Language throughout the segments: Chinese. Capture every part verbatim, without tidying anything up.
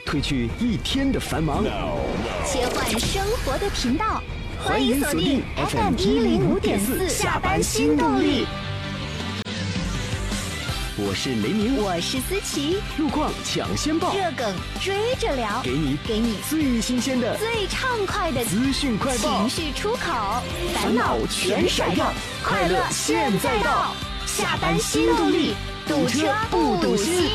褪去一天的繁忙， 切换生活的频道，欢迎锁定 F M 一零五点四下班新动力。 我是雷鸣， 我是思琪， 路况抢先报， 热梗追着聊， 给你给你最新鲜的、 最畅快的资讯快报， 情绪出口，烦恼全甩掉，快乐现在到，下班新动力，堵车不堵心。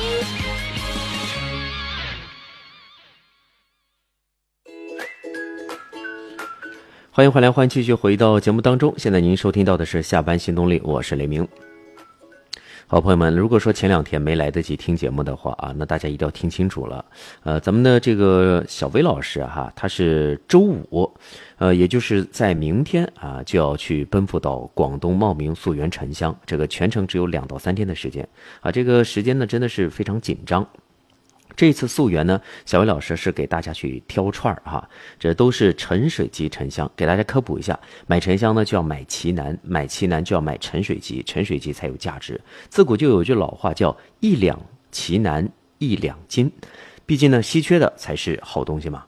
欢迎回来，欢迎继续回到节目当中。现在您收听到的是下班新动力，我是雷鸣。好，朋友们，如果说前两天没来得及听节目的话啊，那大家一定要听清楚了。呃，咱们的这个小薇老师哈，他是周五，呃，也就是在明天啊，就要去奔赴到广东茂名溯源沉香，这个全程只有两到三天的时间啊，这个时间呢真的是非常紧张。这次溯源呢，小薇老师是给大家去挑串儿哈，这都是沉水级沉香，给大家科普一下，买沉香呢就要买奇楠，买奇楠就要买沉水级，沉水级才有价值。自古就有一句老话叫一两奇楠一两金，毕竟呢稀缺的才是好东西嘛。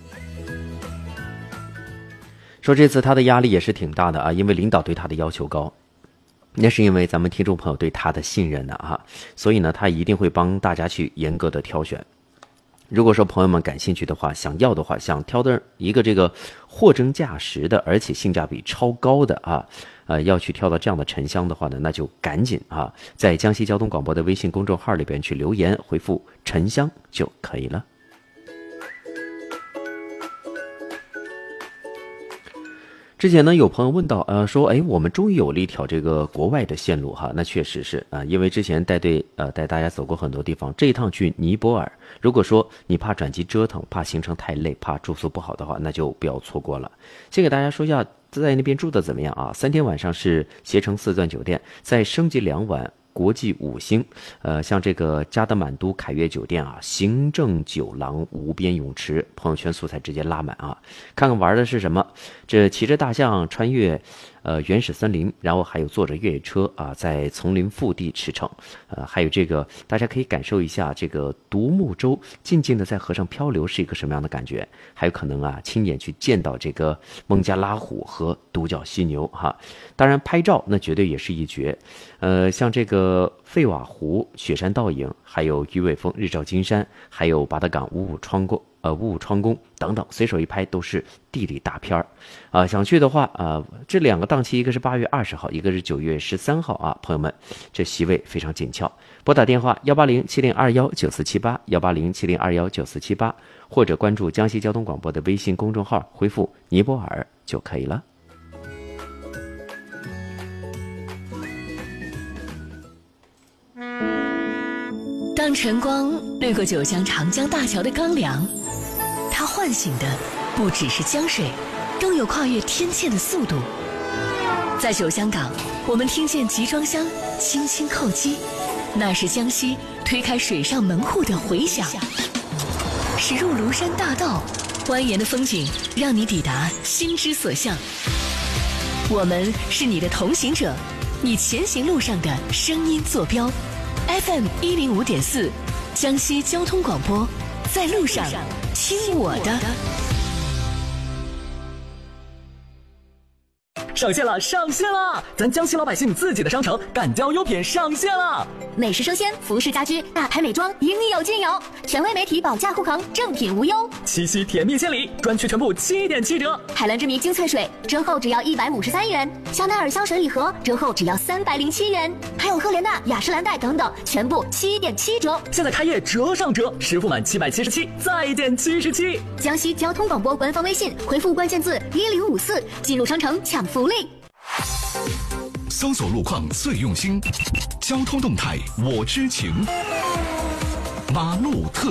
说这次他的压力也是挺大的啊，因为领导对他的要求高。那是因为咱们听众朋友对他的信任呢哈，所以呢他一定会帮大家去严格的挑选。如果说朋友们感兴趣的话，想要的话，想挑的一个这个货真价实的，而且性价比超高的啊，呃，要去挑到这样的沉香的话呢，那就赶紧啊，在江西交通广播的微信公众号里边去留言回复沉香就可以了。之前呢，有朋友问到，呃，说，哎，我们终于有了一条这个国外的线路哈，那确实是啊、呃，因为之前带队呃带大家走过很多地方，这一趟去尼泊尔，如果说你怕转机折腾，怕行程太累，怕住宿不好的话，那就不要错过了。先给大家说一下，在那边住的怎么样啊？三天晚上是携程四钻酒店，再升级两晚。国际五星，呃，像这个加德满都凯悦酒店啊，行政酒廊无边泳池，朋友圈素材直接拉满啊！看看玩的是什么？这骑着大象穿越呃原始森林，然后还有坐着越野车啊，在丛林腹地驰骋，呃，还有这个大家可以感受一下这个独木舟静静的在河上漂流是一个什么样的感觉？还有可能啊，亲眼去见到这个孟加拉虎和独角犀牛哈！当然拍照那绝对也是一绝，呃，像这个。呃，费瓦湖雪山倒影，还有鱼尾峰日照金山，还有八达岗五五窗宫，呃，五五窗宫等等，随手一拍都是地理大片儿啊！想去的话啊、呃，这两个档期，一个是八月二十号，一个是九月十三号啊，朋友们，这席位非常紧俏，拨打电话幺八零七零二幺九四七八幺八零七零二幺九四七八，或者关注江西交通广播的微信公众号，回复尼泊尔就可以了。 当晨光掠过九江长江大桥的钢梁，它唤醒的不只是江水，更有跨越天堑的速度。在九江港，我们听见集装箱轻轻叩击，那是江西推开水上门户的回响。驶入庐山大道，蜿蜒的风景让你抵达心之所向。我们是你的同行者，你前行路上的声音坐标。F M 一零五点四，江西交通广播，在路上听我的。 上线了，上线了！咱江西老百姓自己的商城敢交优品上线了。 美食生鲜、服饰家居、大牌美妆，应有尽有。权威媒体保价护航，正品无忧。 七夕甜蜜献礼，专区全部七点七折。 海蓝之谜精粹水，折后只要一百五十三元。香奈儿香水礼盒，折后只要三百零七元。还有赫莲娜、雅诗兰黛等等，全部七点七折。 现在开业折上折，实付满七百七十七，再减七十七。 江西交通广播官方微信回复关键字一零五四，进入商城抢福利。 搜索路况最用心，交通动态我知情，马路特